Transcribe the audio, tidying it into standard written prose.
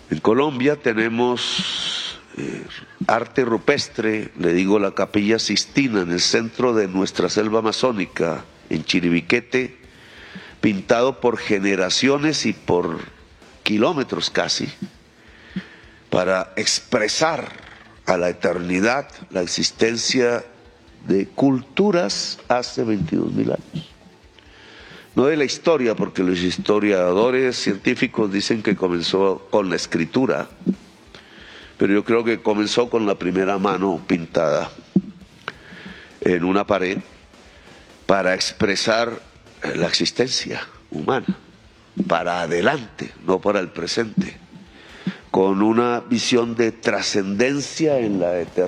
En Colombia tenemos arte rupestre, le digo la Capilla Sistina, en el centro de nuestra selva amazónica, en Chiribiquete, pintado por generaciones y por kilómetros casi, para expresar a la eternidad la existencia de culturas hace 22.000 años. No de la historia, porque los historiadores científicos dicen que comenzó con la escritura, pero yo creo que comenzó con la primera mano pintada en una pared para expresar la existencia humana, para adelante, no para el presente, con una visión de trascendencia en la eternidad.